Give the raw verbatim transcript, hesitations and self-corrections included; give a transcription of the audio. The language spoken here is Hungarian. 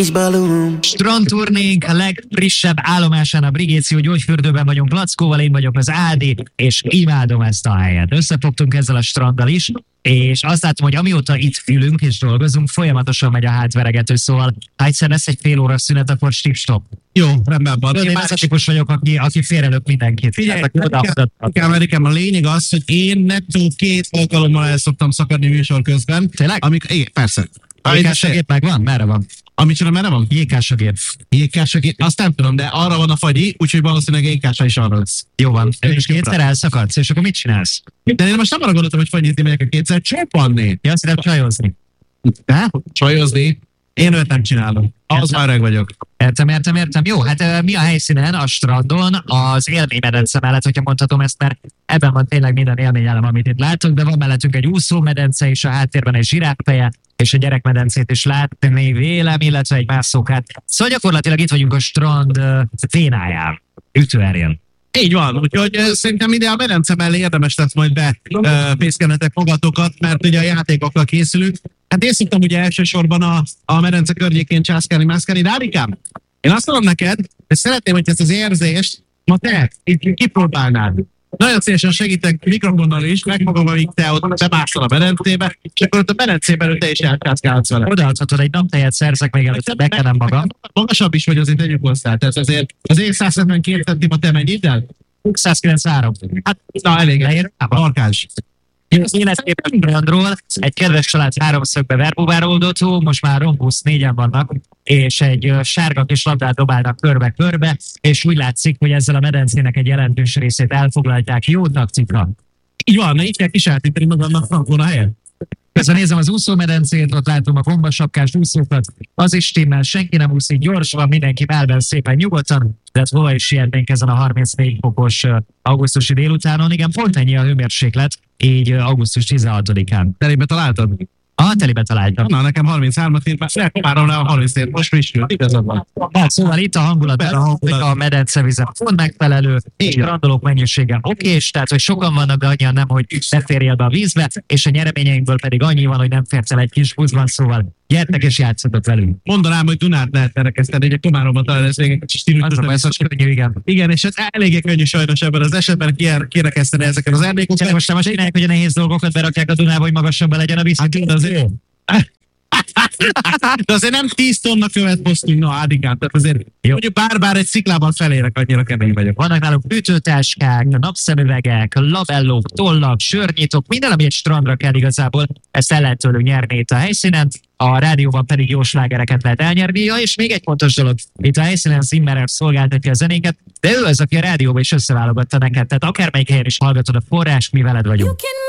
Strandturnénk a legfrissebb állomásán a Brigéció gyógyfürdőben vagyunk Lackóval, én vagyok az Ádi, és imádom ezt a helyet. Összefogtunk ezzel a stranddal is, és azt látom, hogy amióta itt fülünk és dolgozunk, folyamatosan megy a hátveregető, szóval ha egyszer lesz egy fél óra szünet, akkor stip-stop. Jó, rendben van. Én az a típus vagyok, aki, aki félrelök mindenkit. Figyelj, nekem, nekem a lényeg az, hogy én nettó két alkalommal el szoktam szakadni műsor közben. Tényleg? Amik, igen, persze. Jékásagép megvan? Merre van? Amit csinál, merre van? Jékásagép. Jékásagép, azt nem tudom, de arra van a fagyi, úgyhogy valószínűleg jékása is arra lesz. Jó van. És kétszer elszakadsz, és akkor mit csinálsz? De én most nem arra gondoltam, hogy fagyizni megyek a kétszer, csapanni. Ja, azt hiszem csajozni. Te? Csajozni? Én őt nem csinálom. Az már öreg vagyok. Értem, értem, értem. Jó, hát uh, mi a helyszínen, a strandon, az élménymedence mellett, hogyha mondhatom ezt, mert ebben van tényleg minden élményelem, amit itt látunk, de van mellettünk egy úszómedence is, a háttérben egy zsiráffeje, és a gyerekmedencét is látni vélem, illetve egy mászókát. Szóval gyakorlatilag itt vagyunk a strand uh, vénáján, ütőerén. Így van, úgyhogy uh, szerintem ide a medence mellé érdemes lesz majd befészkelnetek uh, magatokat, mert ugye a játékokkal készülünk. Hát én szoktam ugye elsősorban a, a medence környékén császkálni, mászkálni, de Árikám, én azt mondom neked, hogy szeretném, hogy ezt az érzést ma te itt kipróbálnád. Nagyon szívesen segítek mikrofonnal is, megmagom, amíg te ott bemászol a medencébe, és akkor ott a medencében te is elcsászkálhatsz vele. Odaadhatod, egy naptejet szerzek még előtt, bekenem magam. Magasabb is vagy, azért tegyük hozzá. Tehát azért az én száz hetvenkét centim, te mennyit el? száz kilencvenhárom. Hát, na elég, markáns. Az életképes brandról egy kedves család háromszögbe Verbóvára oldotó, most már rombusz négyen vannak, és egy sárga kis labdát dobálnak körbe-körbe, és úgy látszik, hogy ezzel a medencének egy jelentős részét elfoglalták. Jó taktika. Így van, így kell kisátítani magamnak Frankon a helyen. Közben nézem az úszómedencét, ott látom a gombasapkás úszókat, az is stimmel, senki nem úszik, gyors van, mindenki melben szépen nyugodtan, de hát hova is sietnénk ezen a harmincnégy fokos augusztusi délutánon. Igen, pont ennyi a hőmérséklet, így augusztus tizenhatodikán. Telébe találtad? Ah, telibe találtam. Na, nekem harminchárom írt, már komárom le a harmincért, most frissült, igazad van. Hát szóval itt a hangulat, a, hangulat. a medencevizet pont megfelelő, és a randolók mennyisége okés, tehát hogy sokan vannak, de annyian nem, hogy ne férjél be a vízbe, és a nyereményeinkből pedig annyi van, hogy nem férsz el egy kis buszban, szóval gyertek és játszatok velünk. Mondanám, hogy Dunát lehet elkezdeni, hogy a Komáromban talán ez még egy kicsit stílusban. Ez az könnyű, igen. Igen, és ez eléggé könnyű sajnos ebben az esetben kirekeszteni ezeket az árnyékokat. Most nem most csinálják, hogy a nehéz dolgokat berakják a Dunába, hogy magasabban legyen a víz. Hát, azért. De azért nem tíz tonna követ hoztunk, na Ádikám, tehát azért jó. Mondjuk bár-bár egy sziklában felérek, annyira kemény vagyok. Vannak nálunk ütőtáskák, napszemüvegek, labellók, tollak, sörnyitok, minden, ami egy strandra kell igazából, ezt el lehet tőlük nyerni itt a helyszínen, a rádióban pedig jó slágereket lehet elnyerni. Ja, és még egy fontos dolog, itt a helyszínen Zimmerer szolgáltatja a zenéket, de ő az, aki a rádióban is összeválogatta neked, tehát akármelyik helyen is hallgatod a forrás, mi veled vagyunk.